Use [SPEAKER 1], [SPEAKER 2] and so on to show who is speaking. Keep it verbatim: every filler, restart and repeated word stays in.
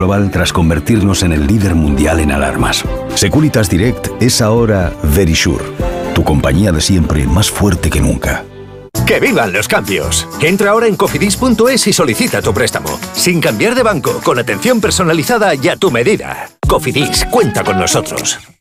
[SPEAKER 1] global tras convertirnos en el líder mundial en alarmas. Securitas Direct es ahora Verisure, tu compañía de siempre más fuerte que nunca.
[SPEAKER 2] ¡Que vivan los cambios! Entra ahora en cofidis punto es y solicita tu préstamo. Sin cambiar de banco, con atención personalizada y a tu medida. Cofidis, cuenta con nosotros.